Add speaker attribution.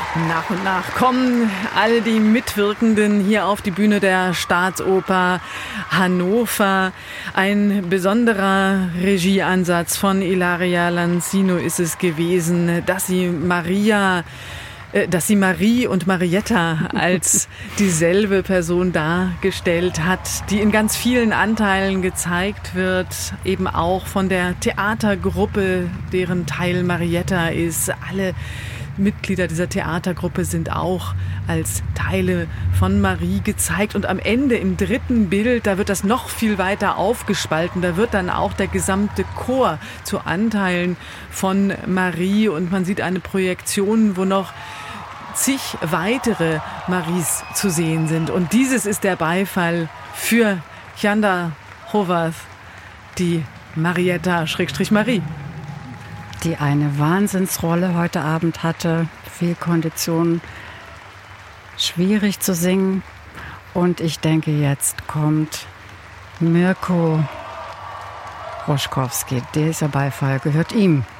Speaker 1: Nach und nach kommen all die Mitwirkenden hier auf die Bühne der Staatsoper Hannover. Ein besonderer Regieansatz von Ilaria Lanzino ist es gewesen, dass sie Marie und Marietta als dieselbe Person dargestellt hat, die in ganz vielen Anteilen gezeigt wird, eben auch von der Theatergruppe, deren Teil Marietta ist. Alle Mitglieder dieser Theatergruppe sind auch als Teile von Marie gezeigt. Und am Ende im dritten Bild, da wird das noch viel weiter aufgespalten. Da wird dann auch der gesamte Chor zu Anteilen von Marie. Und man sieht eine Projektion, wo noch zig weitere Maries zu sehen sind. Und dieses ist der Beifall für Kianda Howarth, die Marietta-Marie.
Speaker 2: Die eine Wahnsinnsrolle heute Abend hatte, viel Kondition, schwierig zu singen. Und ich denke, jetzt kommt Mirko Roschkowski. Dieser Beifall gehört ihm.